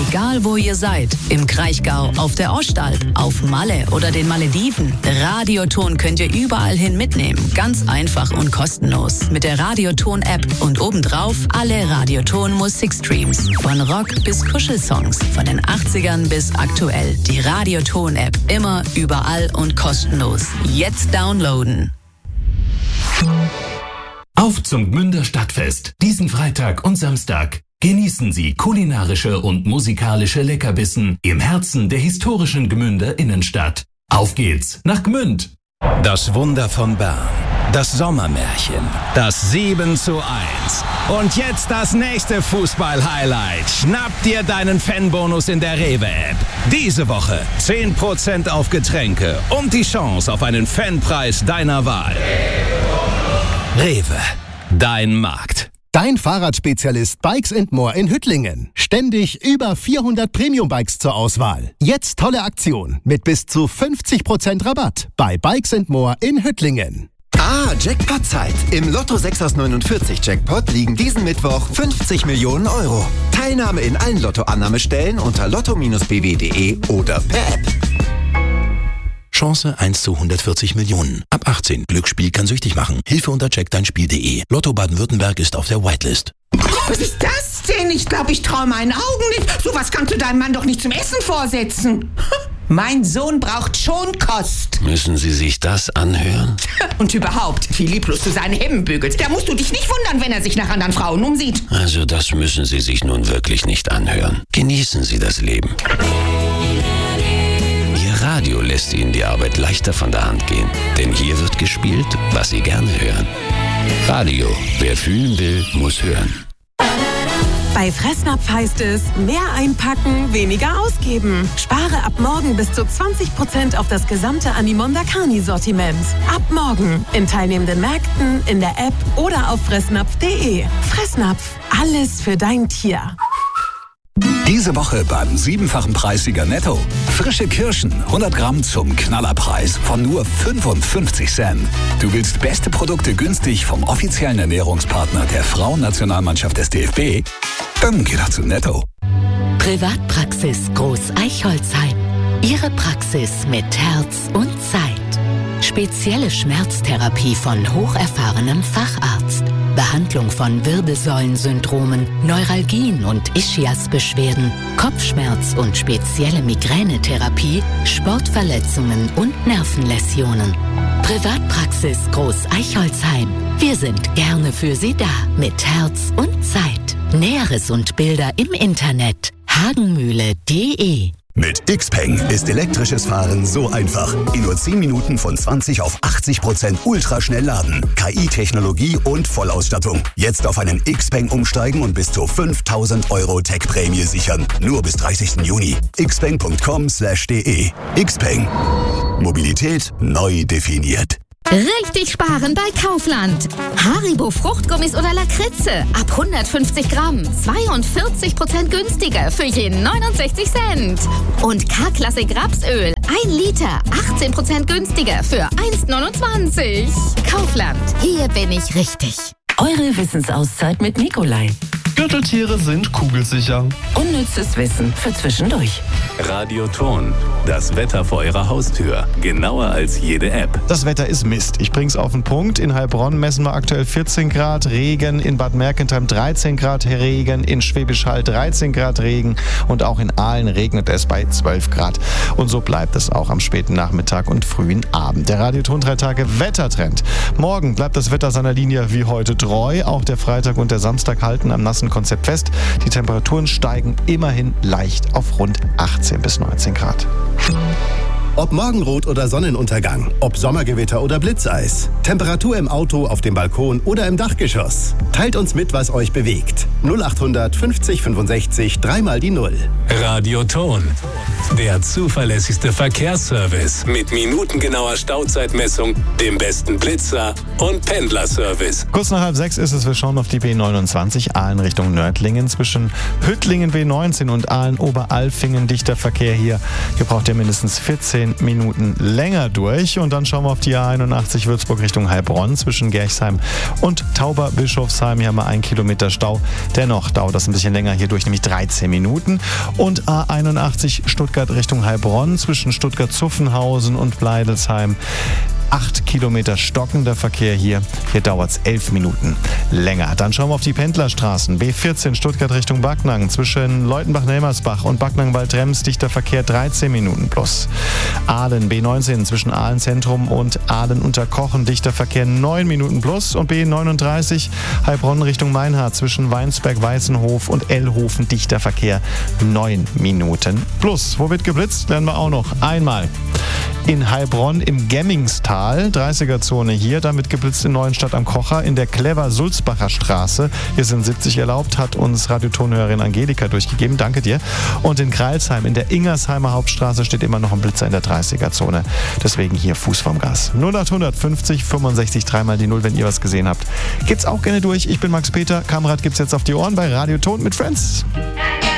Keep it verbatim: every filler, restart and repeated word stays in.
Egal wo ihr seid, im Kraichgau, auf der Ostalb, auf Malle oder den Malediven, Radioton könnt ihr überall hin mitnehmen. Ganz einfach und kostenlos. Mit der Radioton-App und obendrauf alle Radioton-Musikstreams. Von Rock bis Kuschelsongs, von den achtzigern bis aktuell. Die Radioton-App. Immer, überall und kostenlos. Jetzt downloaden. Auf zum Gmünder Stadtfest. Diesen Freitag und Samstag. Genießen Sie kulinarische und musikalische Leckerbissen im Herzen der historischen Gmünder Innenstadt. Auf geht's nach Gmünd! Das Wunder von Bern, das Sommermärchen, das sieben zu eins. Und jetzt das nächste Fußball-Highlight. Schnapp dir deinen Fanbonus in der Rewe-App. Diese Woche zehn Prozent auf Getränke und die Chance auf einen Fanpreis deiner Wahl. Rewe, dein Markt. Dein Fahrradspezialist Bikes and More in Hüttlingen. Ständig über vierhundert Premium-Bikes zur Auswahl. Jetzt tolle Aktion mit bis zu fünfzig Prozent Rabatt bei Bikes and More in Hüttlingen. Ah, Jackpot-Zeit. Im Lotto sechs aus neunundvierzig Jackpot liegen diesen Mittwoch fünfzig Millionen Euro. Teilnahme in allen Lotto-Annahmestellen unter lotto Bindestrich b w punkt d e oder per App. Chance eins zu hundertvierzig Millionen. Ab achtzehn. Glücksspiel kann süchtig machen. Hilfe unter check dein Spiel punkt de. Lotto Baden-Württemberg ist auf der Whitelist. Was ist das denn? Ich glaube, ich traue meinen Augen nicht. Sowas kannst du deinem Mann doch nicht zum Essen vorsetzen. Mein Sohn braucht Schonkost. Müssen Sie sich das anhören? Und überhaupt, wie lieblos du seine Hemden bügelst. Da musst du dich nicht wundern, wenn er sich nach anderen Frauen umsieht. Also das müssen Sie sich nun wirklich nicht anhören. Genießen Sie das Leben. Ihr Radio lässt Ihnen die Arbeit leichter von der Hand gehen. Denn hier wird gespielt, was Sie gerne hören. Radio, wer fühlen will, muss hören. Bei Fressnapf heißt es, mehr einpacken, weniger ausgeben. Spare ab morgen bis zu zwanzig Prozent auf das gesamte Animonda Carni-Sortiment. Ab morgen in teilnehmenden Märkten, in der App oder auf fressnapf punkt de. Fressnapf, alles für dein Tier. Diese Woche beim siebenfachen Preissieger Netto. Frische Kirschen, hundert Gramm zum Knallerpreis von nur fünfundfünfzig Cent. Du willst beste Produkte günstig vom offiziellen Ernährungspartner der Frauennationalmannschaft des D F B? Dann geh doch zu Netto. Privatpraxis Groß Eichholzheim. Ihre Praxis mit Herz und Zeit. Spezielle Schmerztherapie von hocherfahrenem Facharzt. Behandlung von Wirbelsäulensyndromen, Neuralgien und Ischiasbeschwerden, Kopfschmerz und spezielle Migränetherapie, Sportverletzungen und Nervenläsionen. Privatpraxis Groß Eichholzheim. Wir sind gerne für Sie da mit Herz und Zeit. Näheres und Bilder im Internet hagenmühle punkt de. Mit Xpeng ist elektrisches Fahren so einfach. In nur zehn Minuten von zwanzig auf achtzig Prozent ultraschnell laden. K I-Technologie und Vollausstattung. Jetzt auf einen Xpeng umsteigen und bis zu fünftausend Euro Tech-Prämie sichern. Nur bis dreißigsten Juni. xpeng punkt com slash de. Xpeng. Mobilität neu definiert. Richtig sparen bei Kaufland. Haribo Fruchtgummis oder Lakritze ab hundertfünfzig Gramm. zweiundvierzig Prozent günstiger für je neunundsechzig Cent. Und K-Klassik Rapsöl ein Liter. achtzehn Prozent günstiger für eins neunundzwanzig. Kaufland. Hier bin ich richtig. Eure Wissensauszeit mit Nikolai. Gürteltiere sind kugelsicher. Unnützes Wissen für zwischendurch. Radioton. Das Wetter vor Ihrer Haustür. Genauer als jede App. Das Wetter ist Mist. Ich bring's auf den Punkt. In Heilbronn messen wir aktuell vierzehn Grad Regen. In Bad Mergentheim dreizehn Grad Regen. In Schwäbisch Hall dreizehn Grad Regen. Und auch in Aalen regnet es bei zwölf Grad. Und so bleibt es auch am späten Nachmittag und frühen Abend. Der Radioton drei Tage Wettertrend. Morgen bleibt das Wetter seiner Linie wie heute treu. Auch der Freitag und der Samstag halten am nassen Konzept fest. Die Temperaturen steigen immerhin leicht auf rund achtzehn bis neunzehn Grad. Ob Morgenrot oder Sonnenuntergang, ob Sommergewitter oder Blitzeis, Temperatur im Auto, auf dem Balkon oder im Dachgeschoss. Teilt uns mit, was euch bewegt. null achthundert fünfzig fünfundsechzig, dreimal die Null. Radioton. Der zuverlässigste Verkehrsservice mit minutengenauer Stauzeitmessung, dem besten Blitzer und Pendlerservice. Kurz nach halb sechs ist es, wir schauen auf die B neunundzwanzig, Aalen Richtung Nördlingen. Zwischen Hüttlingen B neunzehn und Aalen Oberalfingen dichter Verkehr hier. Hier braucht ihr mindestens vierzehn zehn Minuten länger durch. Und dann schauen wir auf die A einundachtzig Würzburg Richtung Heilbronn zwischen Gerchsheim und Tauber-Bischofsheim. Hier haben wir einen Kilometer Stau. Dennoch dauert das ein bisschen länger hier durch, nämlich dreizehn Minuten. Und A einundachtzig Stuttgart Richtung Heilbronn zwischen Stuttgart-Zuffenhausen und Bleidelsheim. acht Kilometer stockender Verkehr hier. Hier dauert es elf Minuten länger. Dann schauen wir auf die Pendlerstraßen. B vierzehn Stuttgart Richtung Backnang. Zwischen Leutenbach-Nelmersbach und Backnang-Waldrems dichter Verkehr dreizehn Minuten plus. Aalen B neunzehn zwischen Aalen Zentrum und Aalen Unterkochen dichter Verkehr neun Minuten plus. Und B neununddreißig Heilbronn Richtung Meinhard zwischen Weinsberg-Weißenhof und Ellhofen dichter Verkehr neun Minuten plus. Wo wird geblitzt? Lernen wir auch noch einmal. In Heilbronn im Gemmingstal, dreißiger-Zone hier, damit geblitzt in Neuenstadt am Kocher, in der Clever-Sulzbacher Straße. Hier sind siebzig erlaubt, hat uns Radiotonhörerin Angelika durchgegeben. Danke dir. Und in Greilsheim, in der Ingersheimer Hauptstraße, steht immer noch ein Blitzer in der dreißiger-Zone. Deswegen hier Fuß vom Gas. null acht fünfzig fünfundsechzig, dreimal die Null, wenn ihr was gesehen habt. Geht's auch gerne durch. Ich bin Max Peter. Kamerad gibt's jetzt auf die Ohren bei Radio Ton mit Friends.